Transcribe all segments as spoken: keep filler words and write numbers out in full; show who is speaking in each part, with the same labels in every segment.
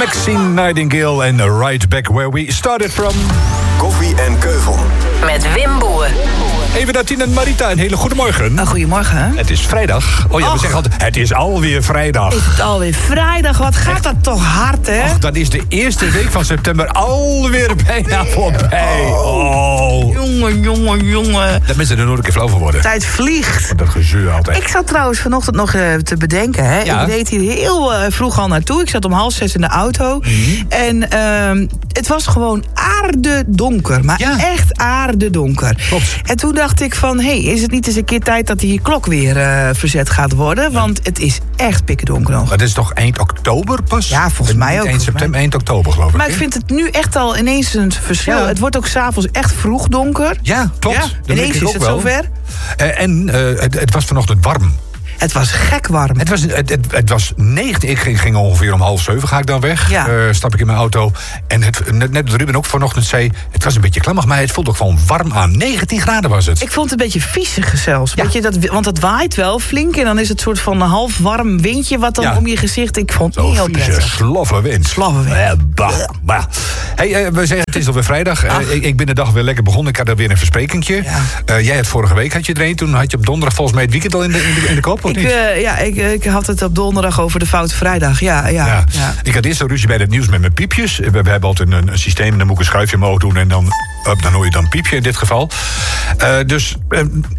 Speaker 1: Maxine Nightingale en Right Back Where We Started From.
Speaker 2: Koffie en Keuvel.
Speaker 3: Met Wim Boer.
Speaker 1: Even naar Tien en Marita, een hele goede morgen.
Speaker 4: Oh, goedemorgen.
Speaker 1: Het is vrijdag. Oh ja, we
Speaker 4: Och.
Speaker 1: zeggen altijd, het is alweer vrijdag.
Speaker 4: Is het alweer vrijdag? Wat gaat dat toch hard, hè?
Speaker 1: Och, dan is de eerste week van september alweer bijna voorbij. Oh.
Speaker 4: Jongen, jongen, jongen.
Speaker 1: Dat mensen er nooit een keer flauw van worden.
Speaker 4: Tijd vliegt.
Speaker 1: Dat gezeur altijd.
Speaker 4: Ik zat trouwens vanochtend nog uh, te bedenken. Hè.
Speaker 1: Ja.
Speaker 4: Ik reed hier heel uh, vroeg al naartoe. Ik zat om half zes in de auto. Mm-hmm. En uh, het was gewoon aardedonker. Maar
Speaker 1: Ja.
Speaker 4: echt aardedonker.
Speaker 1: Klopt.
Speaker 4: En toen dacht ik van... hé, hey, is het niet eens een keer tijd dat die klok weer uh, verzet gaat worden? Want het is echt pikkendonker nog.
Speaker 1: Maar het is toch eind oktober pas?
Speaker 4: Ja, volgens mij
Speaker 1: Niet
Speaker 4: ook,
Speaker 1: Eind
Speaker 4: volgens
Speaker 1: september,
Speaker 4: mij.
Speaker 1: eind oktober geloof ik.
Speaker 4: Maar ik
Speaker 1: hè?
Speaker 4: vind het nu echt al ineens een verschil.
Speaker 1: Ja.
Speaker 4: Het wordt ook s'avonds echt vroeg donker.
Speaker 1: Ja, klopt.
Speaker 4: Ja,
Speaker 1: Dat denk
Speaker 4: ineens
Speaker 1: ik
Speaker 4: is
Speaker 1: ook
Speaker 4: het
Speaker 1: wel.
Speaker 4: zover.
Speaker 1: Uh, en uh, het, het was vanochtend warm.
Speaker 4: Het was gek warm.
Speaker 1: Het was, het, het, het was negentien. Ik ging, ging ongeveer om half zeven ga ik dan weg.
Speaker 4: Ja.
Speaker 1: Uh, stap ik in mijn auto. En het, net, net wat Ruben ook vanochtend zei... het was een beetje klammig, maar het voelde ook gewoon warm aan. negentien graden was het.
Speaker 4: Ik vond het een beetje viezig zelfs.
Speaker 1: Ja.
Speaker 4: Weet je, dat, want het waait wel flink. En dan is het soort van een half warm windje... wat dan
Speaker 1: Ja.
Speaker 4: om je gezicht... Ik vond het
Speaker 1: Zo
Speaker 4: niet heel
Speaker 1: vieze,
Speaker 4: prettig.
Speaker 1: sloffe wind.
Speaker 4: Sloffe wind.
Speaker 1: Eh, bah, bah. Hey, uh, we zeggen het is alweer vrijdag. Uh, ik, ik ben de dag weer lekker begonnen. Ik had er weer een versprekingje.
Speaker 4: Ja.
Speaker 1: Uh, jij had vorige week had je er een. Toen had je op donderdag volgens mij het weekend al in de, in de, in de kop, of
Speaker 4: Ik,
Speaker 1: niet?
Speaker 4: uh, ja, ik, ik had het op donderdag over de Foute Vrijdag. Ja, ja,
Speaker 1: Ja.
Speaker 4: ja.
Speaker 1: Ik had eerst een ruzie bij het nieuws met mijn piepjes. We, we hebben altijd een, een systeem en dan moet ik een schuifje omhoog doen... en dan, up, dan hoor je dan piepje in dit geval. Uh, dus... Uh,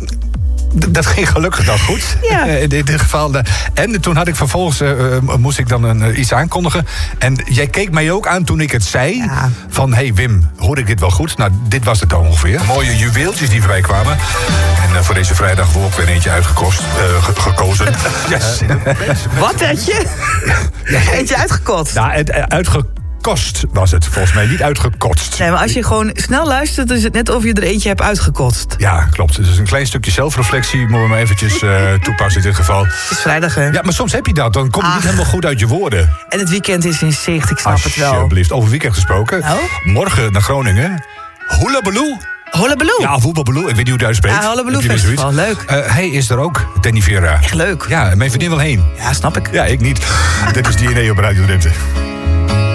Speaker 1: d- dat ging gelukkig dan goed.
Speaker 4: Ja.
Speaker 1: In dit geval. Uh, en toen had ik vervolgens uh, uh, moest ik dan een, uh, iets aankondigen. En jij keek mij ook aan toen ik het zei.
Speaker 4: Ja.
Speaker 1: Van, hé hey Wim, hoor ik dit wel goed? Nou, dit was het dan ongeveer. Mooie juweeltjes die voorbij kwamen. En uh, voor deze vrijdag hebben we ook weer eentje uitgekost, uh, ge- gekozen. Yes.
Speaker 4: Wat had je? Eentje uitgekotst.
Speaker 1: Nou, het, uh, uitgekost was het volgens mij, niet uitgekotst.
Speaker 4: Nee, maar als je gewoon snel luistert... is het net of je er eentje hebt uitgekotst.
Speaker 1: Ja, klopt. Dus een klein stukje zelfreflectie moeten we maar eventjes uh, toepassen in dit geval.
Speaker 4: Het is vrijdag, hè?
Speaker 1: Ja, maar soms heb je dat. Dan kom je niet
Speaker 4: Ach.
Speaker 1: helemaal goed uit je woorden.
Speaker 4: En het weekend is in zicht, ik snap het wel.
Speaker 1: Alsjeblieft. Over weekend gesproken.
Speaker 4: Nou?
Speaker 1: Morgen naar Groningen. Hullabaloo.
Speaker 4: Hullabaloo.
Speaker 1: Ja, Hullabaloo. Ik weet niet hoe het uitspreekt.
Speaker 4: Ja, Hullabaloo
Speaker 1: Heb je weer zoiets?
Speaker 4: Festival, leuk.
Speaker 1: Uh, hij is er ook, Danny Vera.
Speaker 4: Echt leuk.
Speaker 1: Ja, mijn vriendin wil heen.
Speaker 4: Ja, snap ik.
Speaker 1: Ja, ik niet. Dit is D N A op Radio Drenthe.